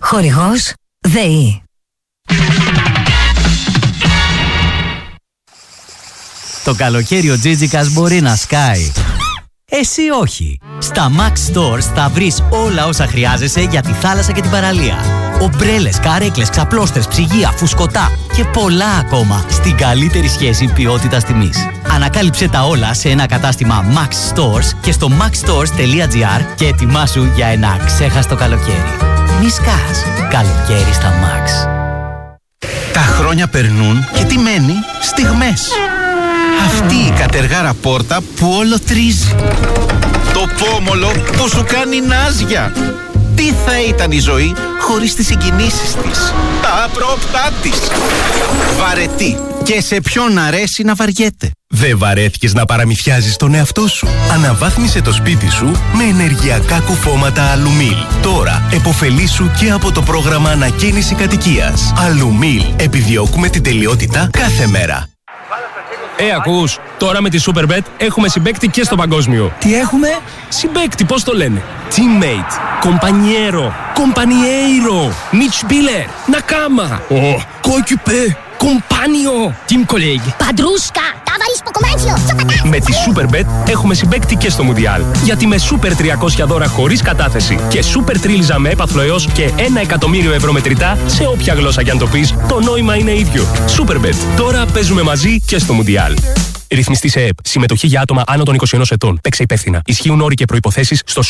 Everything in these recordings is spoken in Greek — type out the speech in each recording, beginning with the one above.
Χορηγός ΔΕΗ. Το καλοκαίρι ο Τζίτζικας μπορεί να σκάει. Εσύ όχι. Στα Max Stores θα βρεις όλα όσα χρειάζεσαι για τη θάλασσα και την παραλία. Ομπρέλες, καρέκλες, ξαπλώστρες, ψυγεία, φουσκωτά και πολλά ακόμα στην καλύτερη σχέση ποιότητας τιμής. Ανακάλυψε τα όλα σε ένα κατάστημα Max Stores και στο maxstores.gr και ετοιμάσου για ένα ξέχαστο καλοκαίρι. Μη σκάς. Καλοκαίρι στα Max. Τα χρόνια περνούν και τι μένει? Στιγμές. Αυτή η κατεργάρα πόρτα που όλο τρίζει. Το πόμολο που σου κάνει νάζια. Τι θα ήταν η ζωή χωρίς τις συγκινήσεις της, τα απρόπτά της. Βαρετή. Και σε ποιον αρέσει να βαριέται. Δεν βαρέθηκες να παραμυθιάζεις τον εαυτό σου? Αναβάθμισε το σπίτι σου με ενεργειακά κουφώματα Αλουμίλ. Τώρα επωφελήσου και από το πρόγραμμα ανακαίνιση κατοικίας. Αλουμίλ. Επιδιώκουμε την τελειότητα κάθε μέρα. Ακούς, τώρα με τη Superbet έχουμε συμπαίκτη και στο παγκόσμιο. Τι έχουμε? Συμπαίκτη, πώς το λένε? Teammate, compañero, compañeiro, Mitspieler, Nakama, coéquipier, compagno, team colleague. Παντρούσκα, ταβαρίσκο κομμάτσιο, Με τη Superbet έχουμε συμπαίκτη και στο Μουντιάλ. Γιατί με Super 300 δώρα χωρίς κατάθεση και Super Τρίλιζα με έπαθλο έως και 1 εκατομμύριο ευρώ μετρητά, σε όποια γλώσσα κι αν το πεις, το νόημα είναι ίδιο. Superbet. Τώρα παίζουμε μαζί και στο Μουντιάλ. Ρυθμιστή σε ΕΠ. Συμμετοχή για άτομα άνω των 21 ετών. Παίξε υπεύθυνα. Ισχύουν όροι και προϋποθέσεις στο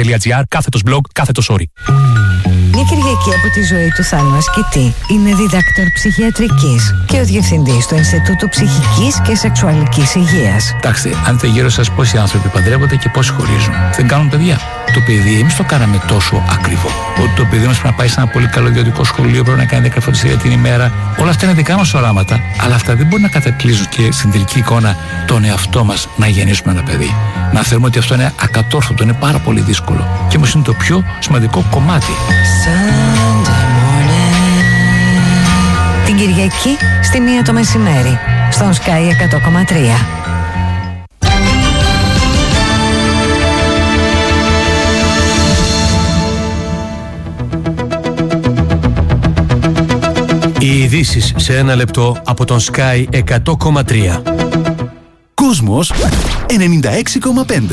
superbet.gr/blog/όροι. Μια Κυριακή από τη ζωή του Θάνου Ασκητή. Είναι διδάκτορ ψυχιατρικής και ο διευθυντής του Ινστιτούτου Ψυχικής και Σεξουαλικής Υγείας. Κοιτάξτε, αν δείτε γύρω σας πόσοι άνθρωποι παντρεύονται και πόσοι χωρίζουν. Δεν κάνουν παιδιά. Το παιδί, εμείς το κάναμε τόσο ακριβό. Ότι το παιδί μας πρέπει να πάει σε ένα πολύ καλό ιδιωτικό σχολείο, πρέπει να κάνει 10 φροντιστήρια την ημέρα. Όλα αυτά είναι δικά μας οράματα, αλλά αυτά δεν μπορεί να κατακλείζουν και στην τελική εικόνα τον εαυτό μας να γεννήσουμε ένα παιδί. Να θεωρούμε ότι αυτό είναι ακατόρθωτο, είναι πάρα πολύ δύσκολο. Και όμως είναι το πιο σημαντικό κομμάτι. Την Κυριακή στη 1 το μεσημέρι στον Sky 100,3. Οι ειδήσεις σε 1 λεπτό από τον Sky 100,3. Κόσμος 96,5.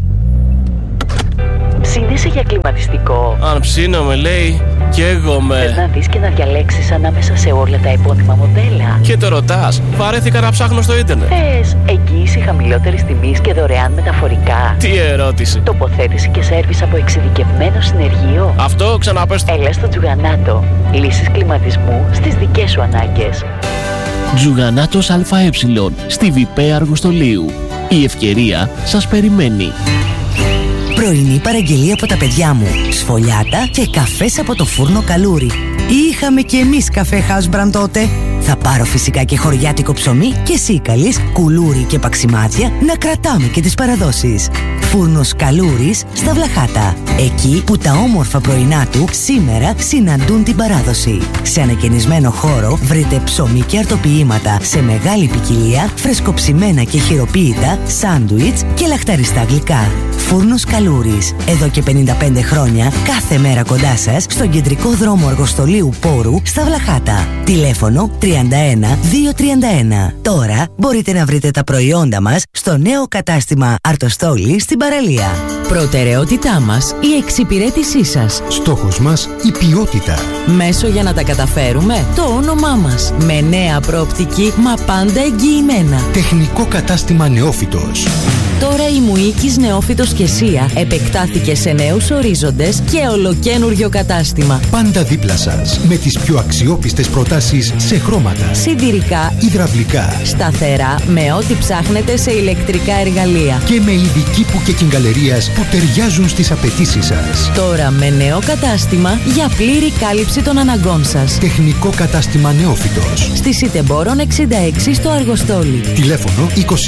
Ψήνεσαι για κλιματιστικό? Αν ψήνομαι, λέει, καίγομαι. Θες να δεις και να διαλέξεις ανάμεσα σε όλα τα επώνυμα μοντέλα? Και το ρωτάς, βαρέθηκα να ψάχνω στο ίντερνετ. Θες εγγύηση χαμηλότερης τιμής και δωρεάν μεταφορικά? Τι ερώτηση. Τοποθέτηση και σέρβις από εξειδικευμένο συνεργείο? Αυτό ξαναπες. Έλα στο Τζουγανάτο. Λύσεις κλιματισμού στις δικές σου ανάγκες. Τζουγανάτος ΑΕ, στη Βιπέ Αργοστολίου. Η ευκαιρία σας περιμένει. Πρωινή παραγγελία από τα παιδιά μου. Σφολιάτα και καφές από το φούρνο Καλούρι. Είχαμε και εμείς καφέ House Brand τότε. Θα πάρω φυσικά και χωριάτικο ψωμί και σίκαλης, κουλούρι και παξιμάδια να κρατάμε και τις παραδόσεις. Φούρνος Καλούρης στα Βλαχάτα. Εκεί που τα όμορφα πρωινά του σήμερα συναντούν την παράδοση. Σε ανακαινισμένο χώρο βρείτε ψωμί και αρτοποιήματα σε μεγάλη ποικιλία, φρεσκοψημένα και χειροποίητα, σάντουιτς και λαχταριστά γλυκά. Φούρνος Καλούρης. Εδώ και 55 χρόνια, κάθε μέρα κοντά σας, στον κεντρικό δρόμο Αργοστολίου Πόρου στα Βλαχάτα. Τηλέφωνο 31231. Τώρα μπορείτε να βρείτε τα προϊόντα μας στο νέο κατάστημα Αρτοστόλη στην παραλία. Προτεραιότητά μας η εξυπηρέτησή σας. Στόχος μας η ποιότητα. Μέσο για να τα καταφέρουμε το όνομά μας. Με νέα προοπτική μα πάντα εγγυημένα. Τεχνικό κατάστημα Νεόφυτος. Τώρα η Μουίκης Νεόφυτος και Σία επεκτάθηκε σε νέους ορίζοντες και ολοκένουργιο κατάστημα. Πάντα δίπλα σας με τις πιο αξιόπιστες προτάσεις σε χρώματα, σιδηρικά, υδραυλικά, σταθερά με ό,τι ψάχνετε σε ηλεκτρικά εργαλεία και με ειδική που και κυγκαλερίας που ταιριάζουν στις απαιτήσεις σας. Τώρα με νέο κατάστημα για πλήρη κάλυψη των αναγκών σας. Τεχνικό κατάστημα Νεόφυτος. Στη Σιτεμπόρων 66 στο Αργοστόλι. Τηλέφωνο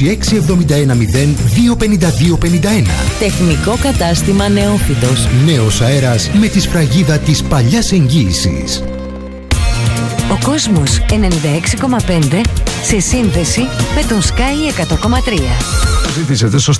26710 Τεχνικό κατάστημα Νεόφυτος. Νέος αέρας με τη σφραγίδα της παλιάς εγγύησης. Ο κόσμος 96,5 σε σύνδεση με τον Sky 100,3. Ζήτησετε σωστά.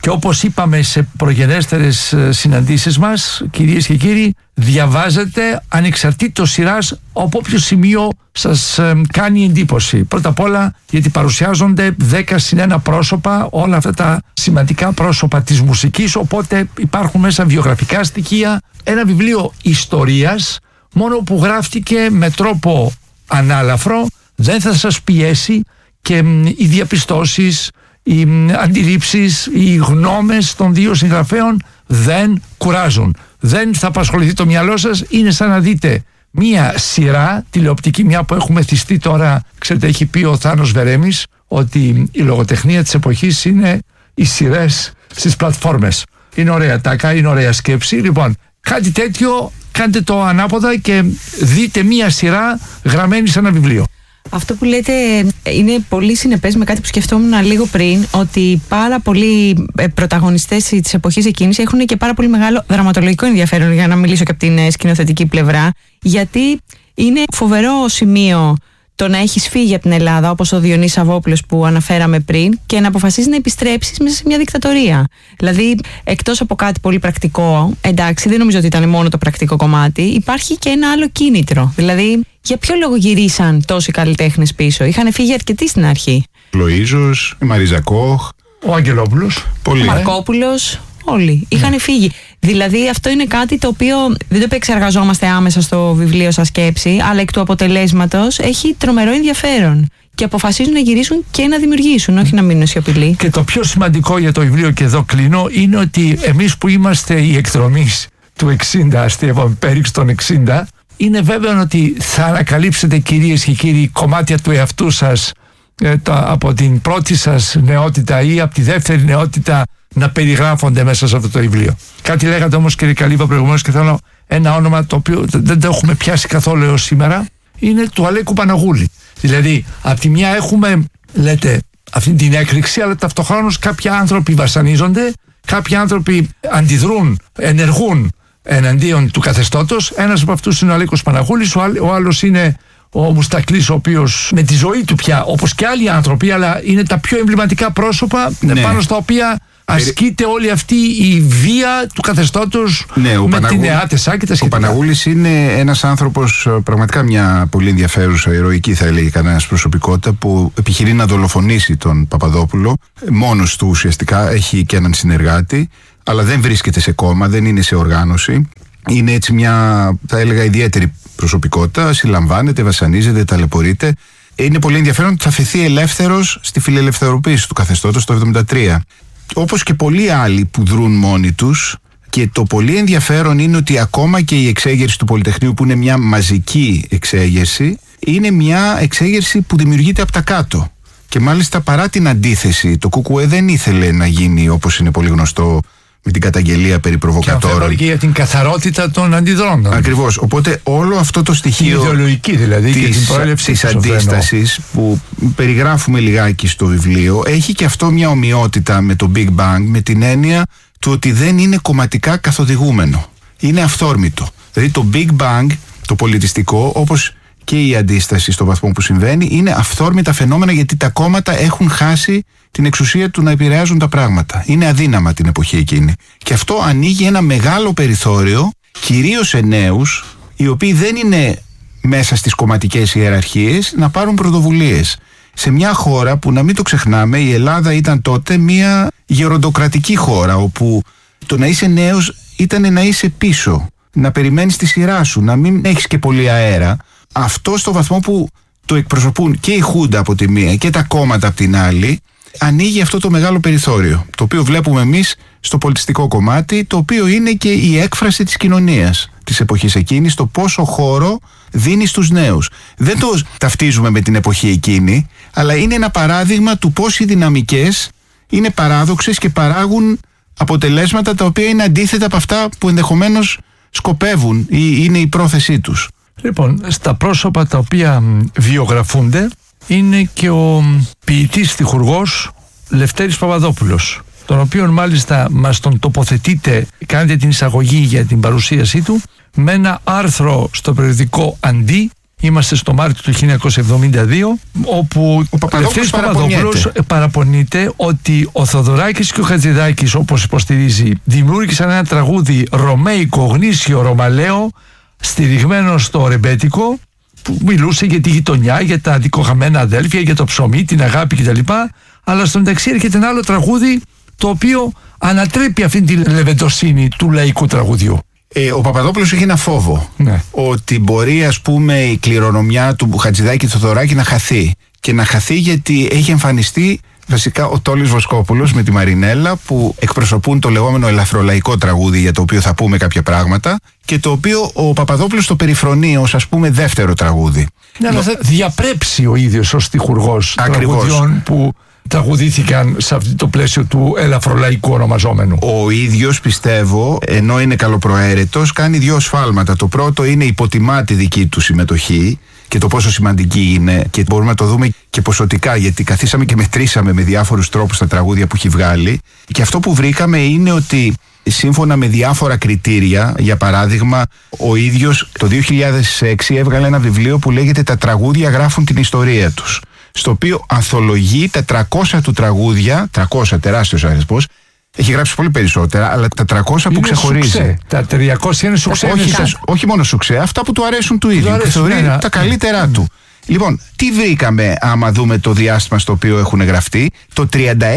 Και όπως είπαμε σε προγενέστερες συναντήσεις μας, κυρίες και κύριοι, διαβάζετε ανεξαρτήτως σειράς από όποιο σημείο σας κάνει εντύπωση. Πρώτα απ' όλα γιατί παρουσιάζονται 10+1 πρόσωπα, όλα αυτά τα σημαντικά πρόσωπα της μουσικής, οπότε υπάρχουν μέσα βιογραφικά στοιχεία, ένα βιβλίο ιστορίας, μόνο που γράφτηκε με τρόπο ανάλαφρο, δεν θα σας πιέσει και οι διαπιστώσεις, οι αντιλήψεις, οι γνώμες των δύο συγγραφέων δεν κουράζουν. Δεν θα απασχοληθεί το μυαλό σας. Είναι σαν να δείτε μία σειρά τηλεοπτική, μια που έχουμε θυστεί τώρα. Ξέρετε, έχει πει ο Θάνος Βερέμης ότι η λογοτεχνία της εποχής είναι οι σειρές στις πλατφόρμες. Είναι ωραία τάκα, είναι ωραία σκέψη. Λοιπόν, κάτι τέτοιο κάντε το ανάποδα και δείτε μία σειρά γραμμένη σε ένα βιβλίο. Αυτό που λέτε είναι πολύ συνεπές με κάτι που σκεφτόμουν λίγο πριν, ότι πάρα πολλοί πρωταγωνιστές της εποχής εκείνης έχουν και πάρα πολύ μεγάλο δραματολογικό ενδιαφέρον, για να μιλήσω και από την σκηνοθετική πλευρά, γιατί είναι φοβερό σημείο το να έχεις φύγει από την Ελλάδα, όπως ο Διονύσης Σαββόπουλος που αναφέραμε πριν, και να αποφασίσεις να επιστρέψεις μέσα σε μια δικτατορία. Δηλαδή, εκτός από κάτι πολύ πρακτικό, εντάξει, δεν νομίζω ότι ήταν μόνο το πρακτικό κομμάτι, υπάρχει και ένα άλλο κίνητρο. Δηλαδή, για ποιο λόγο γυρίσαν τόσοι καλλιτέχνες πίσω? Είχαν φύγει αρκετοί στην αρχή. Λοΐζος, η Μαρίζα Κόχ, ο Αγγελόπουλος, ο Μαρκόπουλος. Όλοι είχαν φύγει. Δηλαδή αυτό είναι κάτι το οποίο δεν το επεξεργαζόμαστε άμεσα στο βιβλίο σας σκέψη, αλλά εκ του αποτελέσματος έχει τρομερό ενδιαφέρον. Και αποφασίζουν να γυρίσουν και να δημιουργήσουν, όχι να μείνουν σιωπηλοί. Και το πιο σημαντικό για το βιβλίο, και εδώ κλείνω, είναι ότι εμείς που είμαστε οι εκδρομείς του 60, αστείευαμε πέριξ των 60, είναι βέβαιο ότι θα ανακαλύψετε, κυρίες και κύριοι, κομμάτια του εαυτού σας από την πρώτη σας νεότητα ή από τη δεύτερη νεότητα να περιγράφονται μέσα σε αυτό το βιβλίο. Κάτι λέγατε όμως, κύριε Καλύβα, προηγουμένως, και θέλω ένα όνομα το οποίο δεν το έχουμε πιάσει καθόλου έως σήμερα, είναι του Αλέκου Παναγούλη. Δηλαδή, από τη μια έχουμε, λέτε, αυτή την έκρηξη, αλλά ταυτοχρόνως κάποιοι άνθρωποι βασανίζονται, κάποιοι άνθρωποι αντιδρούν, ενεργούν εναντίον του καθεστώτος. Ένας από αυτούς είναι ο Αλέκος Παναγούλης, ο άλλος είναι ο Μουστακλής, ο οποίος με τη ζωή του πια, όπως και άλλοι άνθρωποι, αλλά είναι τα πιο εμβληματικά πρόσωπα, πάνω στα οποία ασκείται όλη αυτή η βία του καθεστώτος, με την ΕΑΤΕΣΑ και τα σχετικά. Ο Παναγούλης είναι ένας άνθρωπος, πραγματικά μια πολύ ενδιαφέρουσα, ηρωική θα έλεγε κανένας προσωπικότητα, που επιχειρεί να δολοφονήσει τον Παπαδόπουλο μόνος του ουσιαστικά. Έχει και έναν συνεργάτη, αλλά δεν βρίσκεται σε κόμμα, δεν είναι σε οργάνωση. Είναι έτσι μια, θα έλεγα, ιδιαίτερη προσωπικότητα. Συλλαμβάνεται, βασανίζεται, ταλαιπωρείται. Είναι πολύ ενδιαφέρον ότι θα φεθεί ελεύθερος στη φιλελευθεροποίηση του καθεστώτος το 1973. Όπως και πολλοί άλλοι που δρούν μόνοι τους. Και το πολύ ενδιαφέρον είναι ότι ακόμα και η εξέγερση του Πολυτεχνείου, που είναι μια μαζική εξέγερση, είναι μια εξέγερση που δημιουργείται από τα κάτω. Και μάλιστα παρά την αντίθεση, το ΚΚΕ δεν ήθελε να γίνει, όπως είναι πολύ γνωστό, με την καταγγελία περί προβοκατόρων. Και για την καθαρότητα των αντιδρόντων. Ακριβώς. Οπότε όλο αυτό το στοιχείο. Την ιδεολογική δηλαδή της αντίστασης που περιγράφουμε λιγάκι στο βιβλίο, έχει και αυτό μια ομοιότητα με το Big Bang, με την έννοια του ότι δεν είναι κομματικά καθοδηγούμενο. Είναι αυθόρμητο. Δηλαδή το Big Bang, το πολιτιστικό, όπως και η αντίσταση στο βαθμό που συμβαίνει, είναι αυθόρμητα φαινόμενα, γιατί τα κόμματα έχουν χάσει την εξουσία του να επηρεάζουν τα πράγματα. Είναι αδύναμα την εποχή εκείνη. Και αυτό ανοίγει ένα μεγάλο περιθώριο, κυρίως σε νέους, οι οποίοι δεν είναι μέσα στις κομματικές ιεραρχίες, να πάρουν πρωτοβουλίες. Σε μια χώρα που, να μην το ξεχνάμε, η Ελλάδα ήταν τότε μια γεροντοκρατική χώρα, όπου το να είσαι νέος ήταν να είσαι πίσω, να περιμένεις τη σειρά σου, να μην έχεις και πολύ αέρα. Αυτό στο βαθμό που το εκπροσωπούν και η Χούντα από τη μία και τα κόμματα από την άλλη, ανοίγει αυτό το μεγάλο περιθώριο, το οποίο βλέπουμε εμείς στο πολιτιστικό κομμάτι, το οποίο είναι και η έκφραση της κοινωνίας της εποχής εκείνης, το πόσο χώρο δίνει στους νέους. Δεν το ταυτίζουμε με την εποχή εκείνη, αλλά είναι ένα παράδειγμα του πώς οι δυναμικές είναι παράδοξες και παράγουν αποτελέσματα τα οποία είναι αντίθετα από αυτά που ενδεχομένως σκοπεύουν ή είναι η πρόθεσή τους. Λοιπόν, στα πρόσωπα τα οποία βιογραφούνται είναι και ο ποιητής στιχουργός Λευτέρης Παπαδόπουλος, τον οποίον μάλιστα μας τον τοποθετείτε, κάνετε την εισαγωγή για την παρουσίασή του με ένα άρθρο στο περιοδικό Αντί, Είμαστε στο Μάρτιο του 1972, όπου ο Λευτέρης Παπαδόπουλος παραπονείται ότι ο Θοδωράκης και ο Χατζηδάκης, όπως υποστηρίζει, δημιούργησαν ένα τραγούδι ρωμαϊκό, γνήσιο ρωμαλαίο, στηριγμένο στο ρεμπέτικο, που μιλούσε για τη γειτονιά, για τα δικοχαμένα αδέλφια, για το ψωμί, την αγάπη κτλ. Αλλά στο μεταξύ έρχεται ένα άλλο τραγούδι το οποίο ανατρέπει αυτή τη λεβεντοσύνη του λαϊκού τραγουδιού. Ο Παπαδόπουλος έχει ένα φόβο, ότι μπορεί, ας πούμε, η κληρονομιά του Χατζηδάκη και Θοδωράκη να χαθεί. Και να χαθεί γιατί έχει εμφανιστεί βασικά ο Τόλης Βοσκόπουλος με τη Μαρινέλα, που εκπροσωπούν το λεγόμενο ελαφρολαϊκό τραγούδι, για το οποίο θα πούμε κάποια πράγματα, και το οποίο ο Παπαδόπουλος το περιφρονεί ως, ας πούμε, δεύτερο τραγούδι. Ναι, αλλά θα διαπρέψει ο ίδιος ως στιχουργός τραγουδιών που τραγουδήθηκαν σε αυτό το πλαίσιο του ελαφρολαϊκού ονομαζόμενου. Ο ίδιος, πιστεύω, ενώ είναι καλοπροαίρετος, κάνει δύο σφάλματα. Το πρώτο είναι υποτιμά τη δική του συμμετοχή και το πόσο σημαντική είναι, και μπορούμε να το δούμε και ποσοτικά, γιατί καθίσαμε και μετρήσαμε με διάφορους τρόπους τα τραγούδια που έχει βγάλει, και αυτό που βρήκαμε είναι ότι σύμφωνα με διάφορα κριτήρια, για παράδειγμα, ο ίδιος το 2006 έβγαλε ένα βιβλίο που λέγεται «Τα τραγούδια γράφουν την ιστορία τους», στο οποίο ανθολογεί τα 300 του τραγούδια, 300 τεράστιος αριθμός, έχει γράψει πολύ περισσότερα, αλλά τα 300 που ξεχωρίζει. Σουξέ. Τα 300 είναι σουξέ. Όχι μόνο σουξέ, αυτά που του αρέσουν του ίδιου, που θεωρεί τα καλύτερά του. Λοιπόν, τι βρήκαμε άμα δούμε το διάστημα στο οποίο έχουν γραφτεί? Το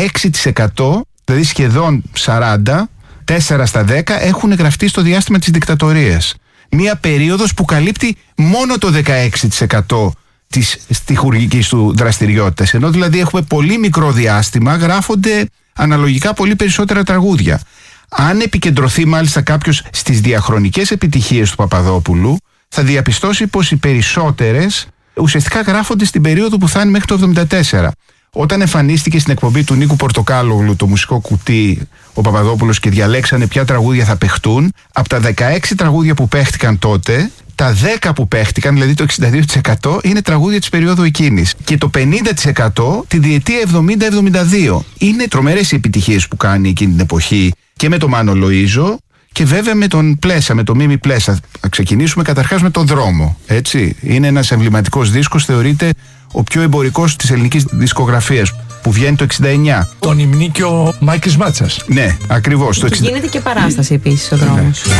36%, δηλαδή σχεδόν 40, 4 στα 10 έχουν γραφτεί στο διάστημα της δικτατορίας. Μία περίοδος που καλύπτει μόνο το 16% της στιχουργικής του δραστηριότητας, ενώ δηλαδή έχουμε πολύ μικρό διάστημα, γράφονται αναλογικά πολύ περισσότερα τραγούδια. Αν επικεντρωθεί μάλιστα κάποιος στις διαχρονικές επιτυχίες του Παπαδόπουλου, θα διαπιστώσει πως οι περισσότερες ουσιαστικά γράφονται στην περίοδο που φτάνει μέχρι το 1974. Όταν εμφανίστηκε στην εκπομπή του Νίκου Πορτοκάλογλου το μουσικό κουτί ο Παπαδόπουλος και διαλέξανε ποια τραγούδια θα παιχτούν, από τα 16 τραγούδια που παίχτηκαν τότε, τα 10 που παίχτηκαν, δηλαδή το 62%, είναι τραγούδια της περίοδου εκείνης. Και το 50% τη διετία 70-72. Είναι τρομερές οι επιτυχίες που κάνει εκείνη την εποχή και με τον Μάνο Λοΐζο και βέβαια με τον Πλέσα, με τον Μίμη Πλέσα. Θα ξεκινήσουμε καταρχάς με τον Δρόμο. Έτσι. Είναι ένας εμβληματικός δίσκος, θεωρείται ο πιο εμπορικός της ελληνικής δισκογραφίας, που βγαίνει το 69. Τον υμνεί και ο Μάικης Μάτσας. Ναι, ακριβώς. Γίνεται και παράσταση επίσης ο Δρόμος. Ναι.